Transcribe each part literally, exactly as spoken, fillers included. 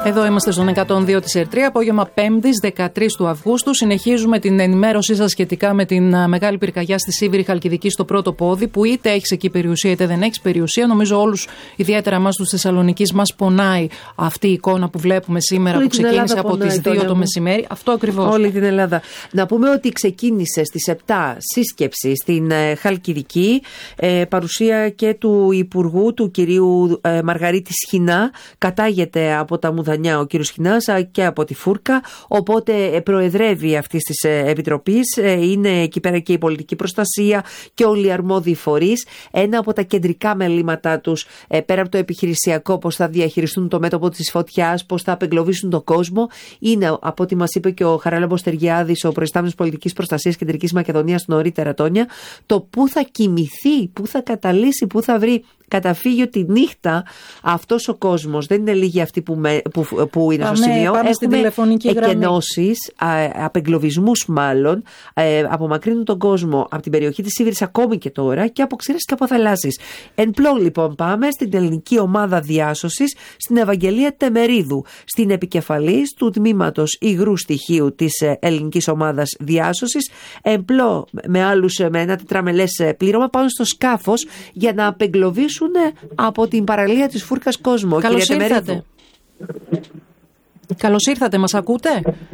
Εδώ είμαστε στον εκατόν δύο της ΕΡΤΡΙ, απόγευμα Πέμπτης δεκατρείς του Αυγούστου. Συνεχίζουμε την ενημέρωσή σας σχετικά με την μεγάλη πυρκαγιά στη Σίβηρη Χαλκιδική στο πρώτο πόδι, που είτε έχεις εκεί περιουσία είτε δεν έχεις περιουσία. Νομίζω όλους, ιδιαίτερα εμάς τους Θεσσαλονικής, μας πονάει αυτή η εικόνα που βλέπουμε σήμερα, όλη που ξεκίνησε από τις δύο το μεσημέρι. Αυτό ακριβώς. Όλη την Ελλάδα. Να πούμε ότι ξεκίνησε στις επτά σύσκεψη στην ε, Χαλκιδική, ε, παρουσία και του Υπουργού, του κυρίου ε, Μαργαρίτη Σχοινά. Κατάγεται από τα Μουδανιά ο κύριος Σχοινάς και από τη Φούρκα, οπότε προεδρεύει αυτής της επιτροπής. Είναι εκεί πέρα και η πολιτική προστασία και όλοι οι αρμόδιοι φορείς. Ένα από τα κεντρικά μελήματά τους, πέρα από το επιχειρησιακό, πώς θα διαχειριστούν το μέτωπο της φωτιάς, πώς θα απεγκλωβίσουν τον κόσμο, είναι, από ό,τι μας είπε και ο Χαράλαμπος Τεργιάδης, ο προϊστάμενος πολιτικής προστασίας Κεντρικής Μακεδονίας νωρίτερα, Τόνια, το πού θα κοιμηθεί, πού θα καταλύσει, πού θα βρει καταφύγιο τη νύχτα αυτός ο κόσμος. Δεν είναι λίγοι αυτοί που, με, που, που είναι πάμε, στο σημείο. Πάμε στην τηλεφωνική γραμμή. Εκενώσεις, απεγκλωβισμούς μάλλον, ε, απομακρύνουν τον κόσμο από την περιοχή της Σίβηρης ακόμη και τώρα και από ξηρές και από θαλάσσης. Εν πλώ λοιπόν πάμε στην ελληνική ομάδα διάσωσης, στην Ευαγγελία Τεμερίδου, στην επικεφαλής του τμήματος υγρού στοιχείου της ελληνικής ομάδας διάσωσης. Εν πλώ με άλλους, με ένα τετραμελές πλήρωμα, πάνω στο σκάφος για να απεγκλωβίσουν από την παραλία της Φούρκας κόσμο. Καλώς ήρθατε. Καλώς ήρθατε, μας ακούτε?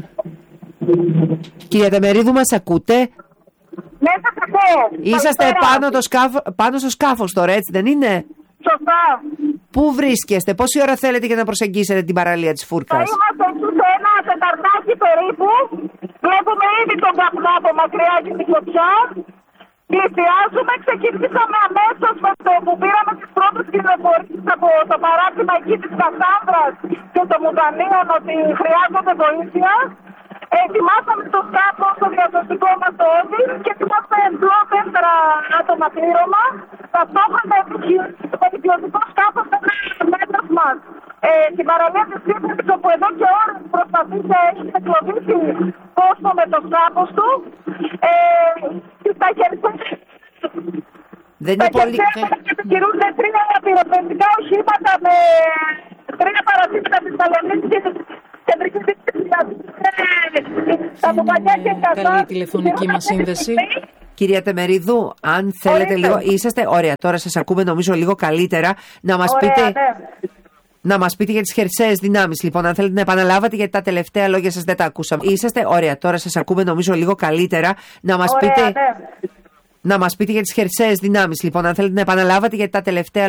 Κυρία Τεμερίδου, μας ακούτε? Ναι, σας ακούω. Είσαστε πάνω, το σκάφο, πάνω στο σκάφος τώρα, έτσι δεν είναι? Σωστά. Πού βρίσκεστε, πόση ώρα θέλετε για να προσεγγίσετε την παραλία της Φούρκας? Θα είμαστε εκεί σε ένα τεταρτάκι περίπου. Βλέπουμε ήδη τον καπνό από μακριά και τη φωτιά. Πλησιάζουμε, ξεκινήσαμε αμέσως με το που πήραμε τις πρώτες πληροφορίες από το παράρτημα εκεί της Κασάνδρας και των Μουδανίων ότι χρειάζονται βοήθεια. Ετοιμάσαμε το σκάφος, το διασωστικό μας το όδη και ετοιμάσαμε εμπλό τέσσερα άτομα πλήρωμα. Ταυτόχρονα το ιδιωτικό σκάφος μέσα μας. Ε, την παραλία της Σίβηρης, όπου εδώ και ώρες προσπαθεί και έχει εκλογήσει κόσμο με το σκάφος του. Ε, στα χέρια δεν είναι πολύ... Κυρούνται τρία πυροσβεστικά οχήματα με τρία παρασύμματα της Θεσσαλονίκης και της κεντρικής δίκης. Καλή τηλεφωνική μας σύνδεση. Κυρία Τεμερίδου, αν θέλετε λίγο, είσαστε, ωραία, τώρα σας ακούμε νομίζω λίγο καλύτερα, να μας ωραία, πείτε... Ναι. Να μας πείτε για τις χερσαίες δυνάμεις, λοιπόν, αν θέλετε να επαναλάβετε, γιατί τα τελευταία λόγια σας δεν τα ακούσαμε. Είσαστε, ωραία, τώρα σας ακούμε νομίζω λίγο καλύτερα. Να μας ωραία, πείτε... Ναι. Να μας πείτε για τις χερσαίες δυνάμεις, λοιπόν, αν θέλετε να επαναλάβετε, γιατί τα τελευταία